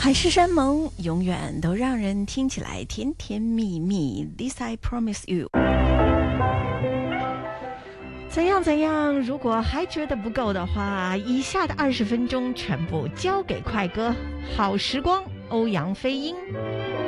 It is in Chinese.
海誓山盟永远都让人听起来甜甜蜜蜜。 This I promise you。 怎样，如果还觉得不够的话，以下的20分钟全部交给快歌。好时光，欧阳菲音。